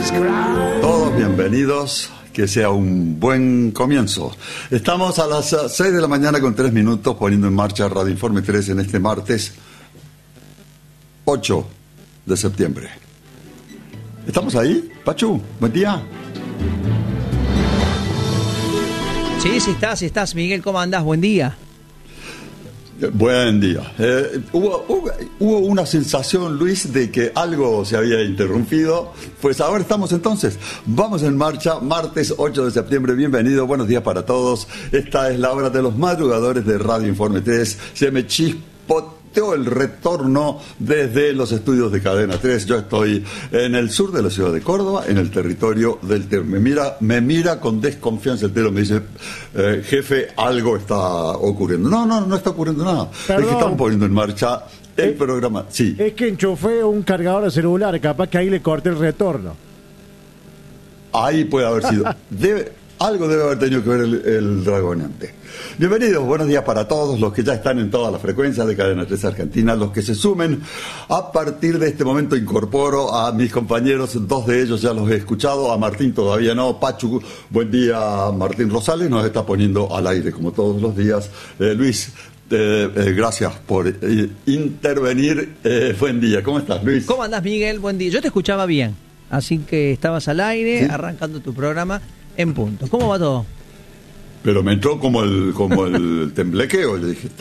Todos bienvenidos, que sea un buen comienzo. Estamos a las 6 de la mañana con 3 minutos poniendo en marcha Radio Informe 3 en este martes 8 de septiembre. ¿Estamos ahí? Pachu, buen día. Sí, sí estás, Miguel, ¿cómo andás? Buen día. Buen día. Hubo una sensación, Luis, de que algo se había interrumpido. Pues ahora estamos entonces. Vamos en marcha, martes 8 de septiembre. Bienvenido, buenos días para todos. Esta es la hora de los madrugadores de Radio Informe 3. Se me chispoteó el retorno desde los estudios de Cadena 3. Yo estoy en el sur de la ciudad de Córdoba, en el territorio del Tero. Me mira con desconfianza el Tero, me dice, jefe, algo está ocurriendo. No está ocurriendo nada. Perdón. Es que estamos poniendo en marcha el programa. Sí. Es que enchufé un cargador de celular, capaz que ahí le corté el retorno. Ahí puede haber sido. Algo debe haber tenido que ver el dragoneante. Bienvenidos, buenos días para todos los que ya están en todas las frecuencias de Cadena 3 Argentina, los que se sumen. A partir de este momento incorporo a mis compañeros, dos de ellos ya los he escuchado, a Martín todavía no. Pachu, buen día. Martín Rosales nos está poniendo al aire como todos los días. Luis, gracias por intervenir. Buen día, ¿cómo estás, Luis? ¿Cómo andás, Miguel? Buen día. Yo te escuchaba bien, así que estabas al aire, ¿sí? Arrancando tu programa en punto. ¿Cómo va todo? Pero me entró como el temblequeo. Le dije,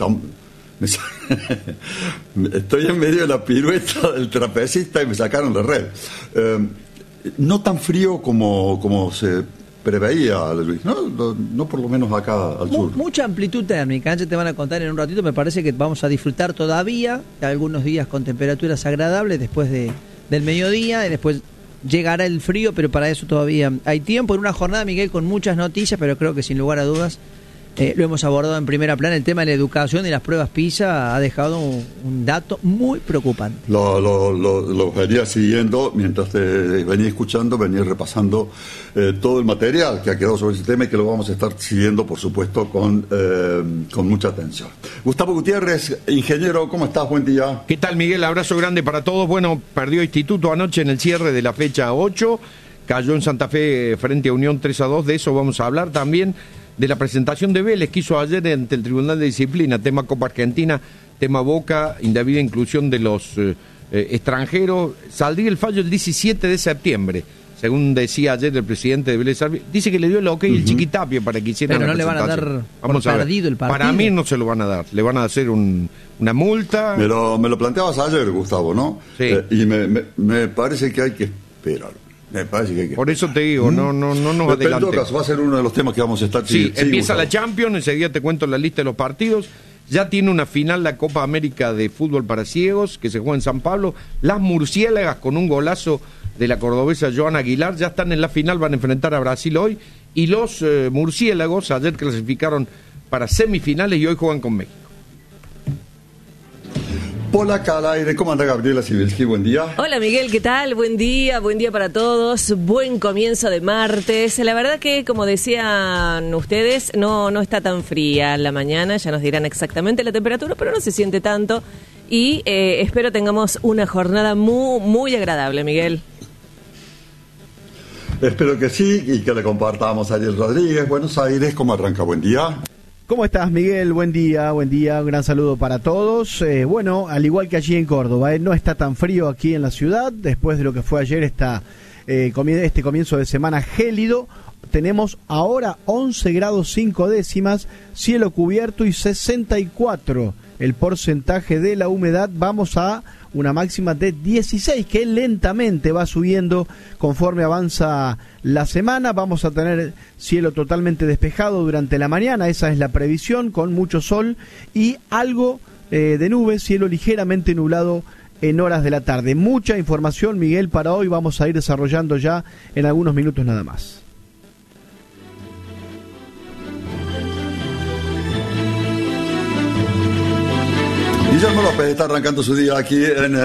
estoy en medio de la pirueta del trapecista y me sacaron de red. No tan frío como se preveía, Luis, no por lo menos acá al sur. Mucha amplitud térmica, ya te van a contar en un ratito. Me parece que vamos a disfrutar todavía de algunos días con temperaturas agradables después del mediodía, y después llegará el frío, pero para eso todavía hay tiempo. En una jornada, Miguel, con muchas noticias, pero creo que sin lugar a dudas lo hemos abordado en primera plana. El tema de la educación y las pruebas PISA ha dejado un dato muy preocupante. Lo venía siguiendo mientras te venía escuchando, venía repasando todo el material que ha quedado sobre ese tema y que lo vamos a estar siguiendo, por supuesto, con mucha atención. Gustavo Gutiérrez, ingeniero, ¿cómo estás? Buen día. ¿Qué tal, Miguel? Abrazo grande para todos. Bueno, perdió Instituto anoche en el cierre de la fecha 8, cayó en Santa Fe frente a Unión 3-2, de eso vamos a hablar también. De la presentación de Vélez que hizo ayer ante el Tribunal de Disciplina, tema Copa Argentina, tema Boca, indebida inclusión de los extranjeros. Saldría el fallo el 17 de septiembre, según decía ayer el presidente de Vélez. Dice que le dio el ok el Chiquitapia para que hiciera la presentación. Pero no le van a dar por perdido el partido. Para mí no se lo van a dar, le van a hacer una multa. Me lo planteabas ayer, Gustavo, ¿no? Sí. Y me parece que hay que esperar. Me parece que hay que... Por eso te digo, no nos adelantemos. En todo caso, va a ser uno de los temas que vamos a estar... Sí, empieza Gustavo. la Champions, enseguida te cuento la lista de los partidos. Ya tiene una final la Copa América de Fútbol para Ciegos, que se juega en San Pablo. Las murciélagas, con un golazo de la cordobesa Joana Aguilar, ya están en la final, van a enfrentar a Brasil hoy. Y los murciélagos, ayer clasificaron para semifinales y hoy juegan con México. Polaca al aire, ¿cómo anda Gabriela Sibilski? Buen día. Hola Miguel, ¿qué tal? Buen día para todos, buen comienzo de martes. La verdad que, como decían ustedes, no está tan fría la mañana, ya nos dirán exactamente la temperatura, pero no se siente tanto y espero tengamos una jornada muy agradable, Miguel. Espero que sí y que le compartamos a Ariel Rodríguez. Buenos Aires, ¿cómo arranca? Buen día. ¿Cómo estás, Miguel? Buen día, un gran saludo para todos. Bueno, al igual que allí en Córdoba, no está tan frío aquí en la ciudad, después de lo que fue ayer este comienzo de semana gélido. Tenemos ahora 11 grados 5 décimas, cielo cubierto y 64 el porcentaje de la humedad. Vamos a una máxima de 16, que lentamente va subiendo conforme avanza la semana. Vamos a tener cielo totalmente despejado durante la mañana, esa es la previsión, con mucho sol y algo de nubes, cielo ligeramente nublado en horas de la tarde. Mucha información, Miguel, para hoy vamos a ir desarrollando ya en algunos minutos nada más. Guillermo López está arrancando su día aquí en